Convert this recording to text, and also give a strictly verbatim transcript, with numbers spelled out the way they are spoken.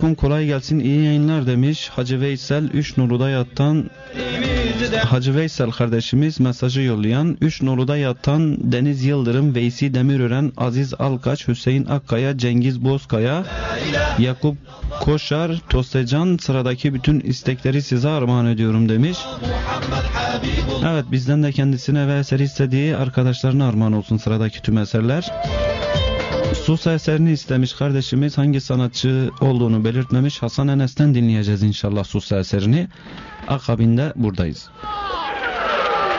aleyküm, kolay gelsin, iyi yayınlar demiş Hacı Veysel Üç Nurlu'da yatan. Hacı Veysel kardeşimiz mesajı yollayan, Üç Nurlu'da yatan Deniz Yıldırım, Veysi Demirören, Aziz Alkaç, Hüseyin Akkaya, Cengiz Bozkaya, Yakup Koşar, Tostecan, sıradaki bütün istekleri size armağan ediyorum demiş. Evet, bizden de kendisine ve eseri istediği arkadaşlarına armağan olsun sıradaki tüm eserler. Sus eserini istemiş kardeşimiz, hangi sanatçı olduğunu belirtmemiş. Hasan Enes'ten dinleyeceğiz inşallah Sus eserini. Akabinde buradayız.